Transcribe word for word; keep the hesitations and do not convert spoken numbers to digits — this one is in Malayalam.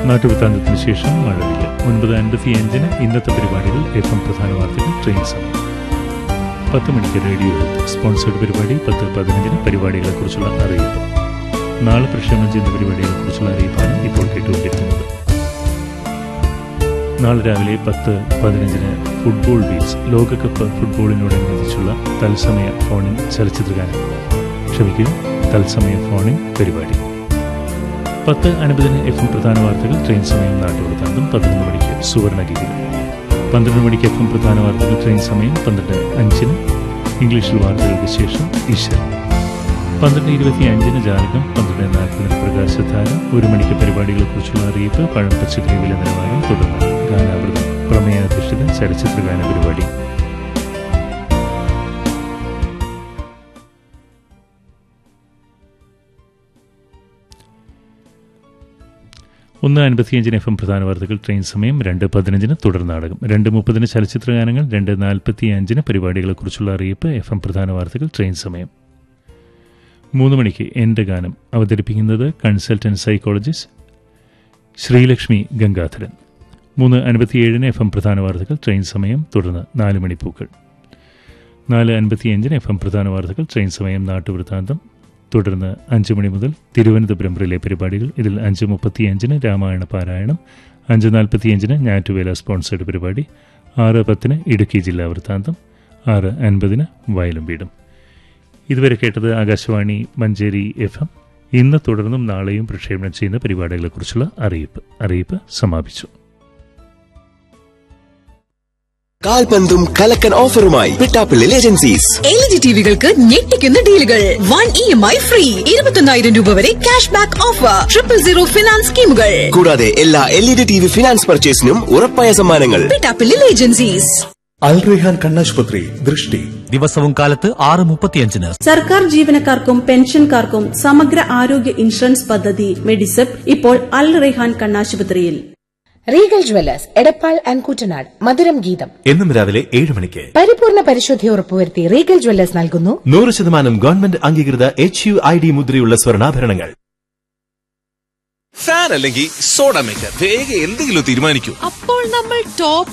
നാട്ടുവൃത്താന്തത്തിന് ശേഷം മഴവില്ല. ഒൻപത് അൻപത്തി അഞ്ചിന് ഇന്നത്തെ പരിപാടികൾ എഫ് എം പ്രധാന വാർത്തകൾ ട്രെയിൻ സമയം. പത്ത് മണിക്ക് റേഡിയോ സ്പോൺസേഡ് പരിപാടി. പത്ത് പതിനഞ്ചിന് പരിപാടികളെക്കുറിച്ചുള്ള അറിയിപ്പ്. നാളെ പ്രക്ഷേപണം ചെയ്യുന്ന പരിപാടികളെക്കുറിച്ചുള്ള അറിയിപ്പാണ് ഇപ്പോൾ കേട്ടുകൊണ്ടിരിക്കുന്നത്. നാളെ രാവിലെ പത്ത് പതിനഞ്ചിന് ഫുട്ബോൾ ബീറ്റ്സ് ലോകകപ്പ് ഫുട്ബോളിനോടനുബന്ധിച്ചുള്ള തത്സമയ ഫോണിൻ ചലച്ചിത്രഗാനം ക്ഷമിക്കും തത്സമയ ഫോണിൻ പരിപാടി. പത്ത് അൻപതിന് എഫ് എം പ്രധാന വാർത്തകൾ ട്രെയിൻ സമയം നാട്ടുവൃത്താന്തം. പതിനൊന്ന് മണിക്ക് സുവർണഗീതികൾ. പന്ത്രണ്ട് മണിക്ക് എഫ് എം പ്രധാന വാർത്തകൾ ട്രെയിൻ സമയം. പന്ത്രണ്ട് അഞ്ചിന് ഇംഗ്ലീഷിൽ വാർത്തകൾക്ക് ശേഷം ഈശ്വർ. പന്ത്രണ്ട് ഇരുപത്തി അഞ്ചിന് ജാലകം. പന്ത്രണ്ട് നാൽപ്പതിന് പ്രകാശധാര. ഒരു മണിക്ക് പരിപാടികളെക്കുറിച്ചുള്ള അറിയിപ്പ്. പഴം പച്ചക്കറി വില നിലവാരം. തുടർന്ന് ഗാനാമൃതം പ്രമേയാധിഷ്ഠിത ചലച്ചിത്രഗാന പരിപാടി. ഒന്ന് അൻപത്തിയഞ്ചിന് എഫ് എം പ്രധാന വാർത്തകൾ ട്രെയിൻ സമയം. രണ്ട് പതിനഞ്ചിന് തുടർ നാടകം. രണ്ട് മുപ്പതിന് ചലച്ചിത്രഗാനങ്ങൾ. രണ്ട് നാൽപ്പത്തി അഞ്ചിന് പരിപാടികളെക്കുറിച്ചുള്ള അറിയിപ്പ്. എഫ് എം പ്രധാന വാർത്തകൾ ട്രെയിൻ സമയം. മൂന്ന് മണിക്ക് എൻ്റെ ഗാനം അവതരിപ്പിക്കുന്നത് കൺസൾട്ടന്റ് സൈക്കോളജിസ്റ്റ് ശ്രീലക്ഷ്മി ഗംഗാധരൻ. മൂന്ന് അൻപത്തിയേഴിന് എഫ് എം പ്രധാന വാർത്തകൾ ട്രെയിൻ സമയം. തുടർന്ന് നാല് മണിപ്പൂക്കൾ. നാല് അൻപത്തിയഞ്ചിന് എഫ് എം പ്രധാന വാർത്തകൾ ട്രെയിൻ സമയം നാട്ടുവൃത്താന്തം. തുടർന്ന് അഞ്ച് മണി മുതൽ തിരുവനന്തപുരം റിലേ പരിപാടികൾ. ഇതിൽ അഞ്ച് മുപ്പത്തിയഞ്ചിന് രാമായണ പാരായണം. അഞ്ച് നാൽപ്പത്തിയഞ്ചിന് ഞാറ്റുവേല സ്പോൺസേഡ് പരിപാടി. ആറ് പത്തിന് ഇടുക്കി ജില്ലാ വൃത്താന്തം. ആറ് അൻപതിന് വയലും വീടും. ഇതുവരെ കേട്ടത് ആകാശവാണി മഞ്ചേരി എഫ് എം. ഇന്ന് തുടർന്നും നാളെയും പ്രക്ഷേപണം ചെയ്യുന്ന പരിപാടികളെക്കുറിച്ചുള്ള അറിയിപ്പ് അറിയിപ്പ് സമാപിച്ചു. കാൽപന്തും കലക്കൻ ഓഫറുമായി Pittappilly agencies. L E D ടിവികൾക്ക് ഞെട്ടിക്കുന്ന ഡീലുകൾ. One E M I free. ഇരുപത്തൊന്നായിരം രൂപ വരെ cash back offer. Triple zero finance സ്കീമുകൾ. കൂടാതെ എല്ലാ L E D T V finance പർച്ചേസിനും ഉറപ്പായ സമ്മാനങ്ങൾ. പിട്ടാപ്പിള്ളി ഏജൻസീസ്. അൽ റെഹാൻ കണ്ണാശുപത്രി ദൃഷ്ടി ദിവസവും കാലത്ത് ആറ് മുപ്പത്തിയഞ്ചിന്. സർക്കാർ ജീവനക്കാർക്കും പെൻഷൻകാർക്കും സമഗ്ര ആരോഗ്യ ഇൻഷുറൻസ് പദ്ധതി മെഡിസെപ് ഇപ്പോൾ അൽ Rehan കണ്ണാശുപത്രിയിൽ. Regal Jewellers Edappal and Koottanad മധുരം ഗീതം എന്നും രാവിലെ ഏഴ് മണിക്ക്. പരിപൂർണ പരിശുദ്ധി ഉറപ്പുവരുത്തി റീഗൽ ജ്വല്ലേഴ്സ് നൽകുന്നു നൂറ് ശതമാനം ഗവൺമെന്റ് അംഗീകൃത എച്ച് യു ഐ ഡി മുദ്രയുള്ള സ്വർണ്ണാഭരണങ്ങൾ. ഫാൻ അല്ലെങ്കിൽ സോഡ മേക്കർ വേഗം എന്തെങ്കിലും തീരുമാനിക്കൂ. അപ്പോൾ നമ്മൾ ടോപ്പ്